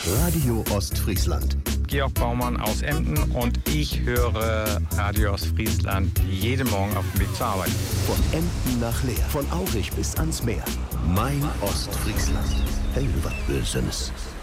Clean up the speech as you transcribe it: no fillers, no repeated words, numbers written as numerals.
Radio Ostfriesland. Georg Baumann aus Emden und ich höre Radio Ostfriesland jeden Morgen auf dem Weg zur Arbeit. Von Emden nach Leer, von Aurich bis ans Meer. Mein Ostfriesland. Hey, was Böses.